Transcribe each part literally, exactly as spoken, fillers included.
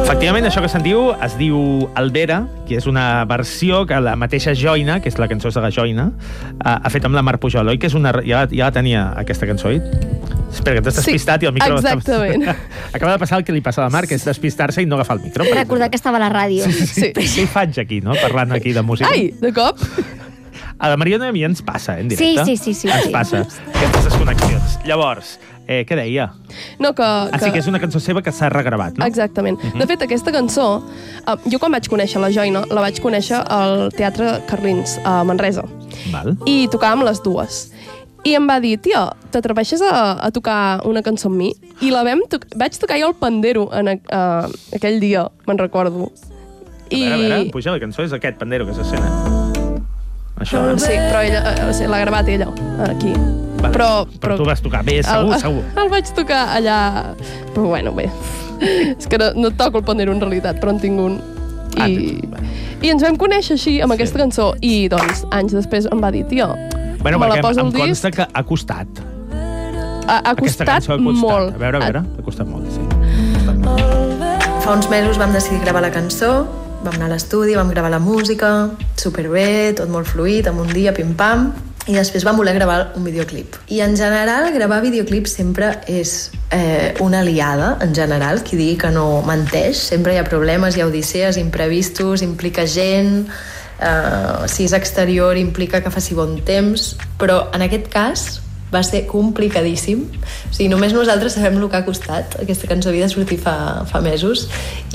Efectivament, això que sentiu es diu Aldera, que és una versió que la mateixa Joina, que és la cançó de la Joina, ha fet amb la Mar Pujol, oi? Que és una... ja, ja la tenia, aquesta cançó, oi? Espera, que t'has sí, despistat i el micro... exactament. Està... Acaba de passar el que li passa a la Mar, que és despistar-se i no agafar el micro. Recordar que estava a la ràdio. Sí, sí, sí. Sí. Què hi faig aquí, no? Parlant aquí de música. Ai, de cop? A la Mariona i a mi ens passa, eh, en directe. Sí, sí, sí, sí, ens sí. passa aquestes desconnexions. Llavors, eh, què deia? No, que... Ah, sí, que és una cançó seva que s'ha regravat, no? Exactament. Uh -huh. De fet, aquesta cançó, uh, jo quan vaig conèixer la Joina, la vaig conèixer al Teatre Carlins, a Manresa. Val. I tocàvem les dues. I em va dir, tia, t'atreveixes a, a tocar una cançó amb mi? I la vam to vaig tocar jo el pandero en a, uh, aquell dia, me'n recordo. I... A veure, a veure, puja, la cançó és aquest pandero que se sent, eh? Això, eh? Sí, però ella, uh, l'ha gravat ella, aquí. Vale. Però, però tu vas tocar bé, segur, el, segur. El vaig tocar allà... Però bueno, bé. És que no, no toco el pandero en realitat, però en tinc un. I, Ah, I ens vam conèixer així, amb sí. aquesta cançó. I, doncs, anys després em va dir, tio, bueno, me la perquè poso em al disc. consta que ha costat. Ha, ha Aquesta costat cançó ha costat. molt. A veure, a veure, ha costat molt, sí. Ha costat molt. Fa uns mesos vam decidir gravar la cançó, vam anar a l'estudi, vam gravar la música, superbé, tot molt fluid, en un dia, pim-pam, i després vam voler gravar un videoclip. I en general, gravar videoclips sempre és eh, una aliada, en general, qui digui que no menteix, sempre hi ha problemes, hi ha odissees, imprevistos, implica gent, eh, si és exterior implica que faci bon temps, però en aquest cas va ser complicadíssim. O sigui, només nosaltres sabem el que ha costat. Aquesta cançó havia de sortir fa, fa mesos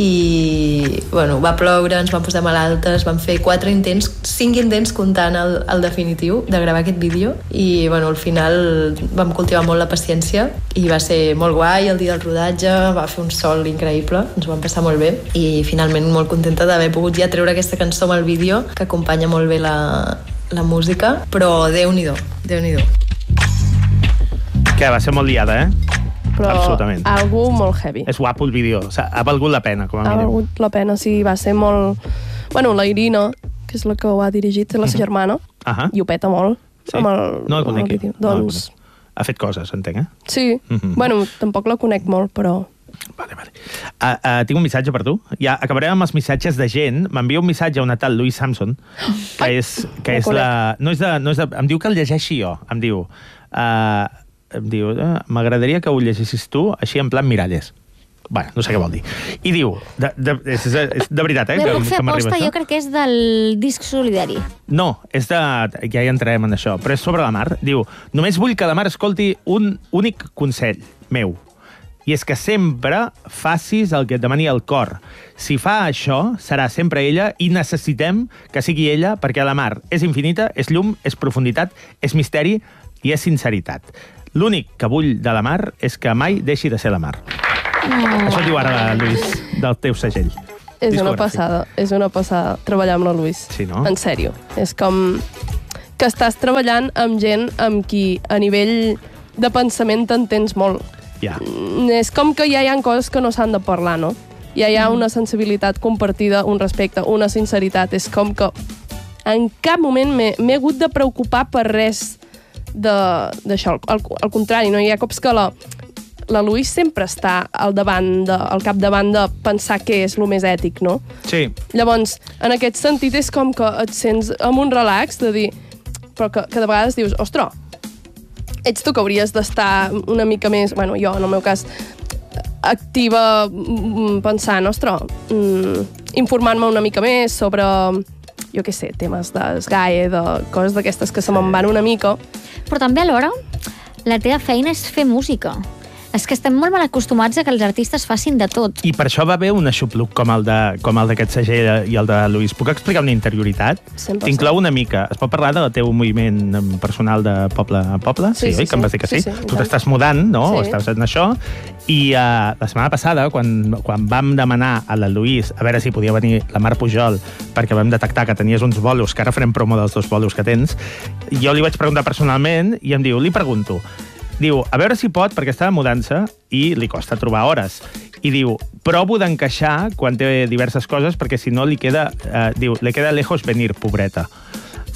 i, bueno, va ploure, ens vam posar malaltes, vam fer quatre intents, cinc intents comptant el, el definitiu de gravar aquest vídeo i, bueno, al final vam cultivar molt la paciència i va ser molt guai el dia del rodatge, va fer un sol increïble, ens ho vam passar molt bé i finalment molt contenta d'haver pogut ja treure aquesta cançó amb el vídeo que acompanya molt bé la, la música, però Déu-n'hi-do, Déu-n'hi-do. Que va ser molt liada, eh? Però absolutament. Algú molt heavy. És guapo el vídeo, o sigui, ha valgut la pena, com a Ha mínim. valgut la pena, sí, va ser molt... Bueno, la Irina, que és la que ho ha dirigit, és la seva germana, Ahà. i ho peta molt. Sí? Amb el, No la amb el conec. vídeo. No la Doncs... conec. Ha fet coses, entenc, eh? Sí. Mhm. Bueno, tampoc la conec molt, però... Vale, vale. Uh, uh, tinc un missatge per tu. Ja acabarem amb els missatges de gent. M'envia un missatge a una tal Louise Samson, que Ai, és, que la és la... No és, de, no és de... Em diu que el llegeixi jo. Em diu... Uh, em diu, uh, m'agradaria que ho llegessis tu, així en plan miralles. Bueno, no sé què vol dir. I diu, de, de, és, és de veritat, eh? Bé, puc que, fer que m'arriba aposta, això. jo crec que és del disc solidari. No, és de... Ja hi entrarem en això, però és sobre la Mar. Diu, només vull que la Mar escolti un únic consell meu, i és que sempre facis el que et demani el cor. Si fa això, serà sempre ella i necessitem que sigui ella perquè la Mar és infinita, és llum, és profunditat, és misteri i és sinceritat. L'únic que vull de la Mar és que mai deixi de ser la Mar. Oh. Això diu ara, Lluís, del teu segell. És una discogràfic. passada, és una passada treballar amb la Luis. Sí, no? En sèrio. És com que estàs treballant amb gent amb qui a nivell de pensament t'entens molt. Ja. És com que ja hi ha coses que no s'han de parlar, no? Ja hi ha una sensibilitat compartida, un respecte, una sinceritat. És com que en cap moment m'he hagut de preocupar per res d'això. Al, al contrari, no? Hi ha cops que la, la Louise sempre està al davant, de, al capdavant de pensar què és el més ètic, no? Sí. Llavors, en aquest sentit, és com que et sents amb un relax de dir... Però que, que de vegades dius, ostres, ets tu que hauries d'estar una mica més... Bueno, jo, en el meu cas, activa pensant, ostres, informant-me una mica més sobre, jo què sé, temes d'esgae, de coses d'aquestes que se me'n van una mica. Però també alhora, la teva feina és fer música. És que estem molt mal acostumats a que els artistes facin de tot. I per això va haver un aixopluc com el de- com el d'aquest segell i el de Lluís. Puc explicar una interioritat? cent per cent. T'inclou una mica. Es pot parlar del teu moviment personal de poble a poble? Sí, sí, oi? Que em vas dir que sí? sí, sí, i tu tant. t'estàs mudant, no? Sí. O estàs en això. I uh, la setmana passada, quan, quan vam demanar a la Lluís a veure si podia venir la Mar Pujol, perquè vam detectar que tenies uns bolos, que ara farem promo dels dos bolos que tens, jo li vaig preguntar personalment i em diu, li pregunto, diu, a veure si pot, perquè està de mudança i li costa trobar hores. I diu, provo d'encaixar quan té diverses coses, perquè si no li queda, eh, diu, le queda lejos venir, pobreta.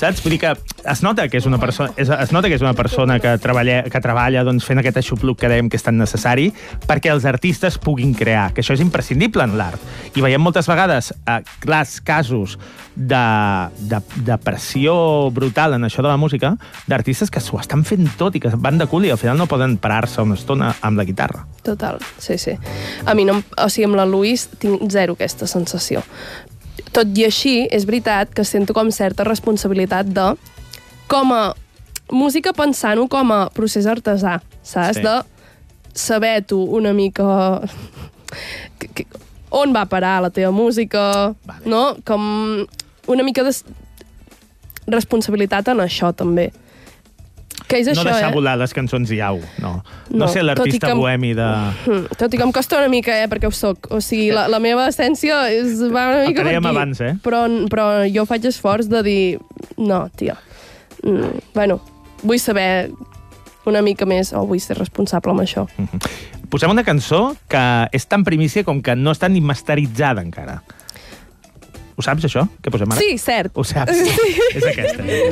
saps? Vull dir que es nota que és una persona, es, es nota que és una persona que treballa, que treballa doncs, fent aquest aixopluc que dèiem que és tan necessari perquè els artistes puguin crear, que això és imprescindible en l'art. I veiem moltes vegades eh, clars casos de, de, de pressió brutal en això de la música d'artistes que s'ho estan fent tot i que van de cul i al final no poden parar-se una estona amb la guitarra. Total, sí, sí. A mi, no, o sigui, amb la Louise tinc zero aquesta sensació. Tot i així, és veritat que sento com certa responsabilitat de, com a música pensant-ho com a procés artesà, saps? Sí. De saber tu una mica on va parar la teva música, vale. No? Com una mica de responsabilitat en això, també. Que és no això, deixar eh? volar les cançons i au, no. No, no ser l'artista em... bohemi de... Tot i que em costa una mica, eh, perquè ho soc. O sigui, la, la meva essència és, va una mica per aquí. Abans, eh? Però, però jo faig esforç de dir, no, tia, mm, bueno, vull saber una mica més, o vull ser responsable amb això. Mm-hmm. Posem una cançó que és tan primícia com que no està ni masteritzada encara. Ho saps, això? Què posem ara? Sí, cert. Ho saps? Sí. És aquesta.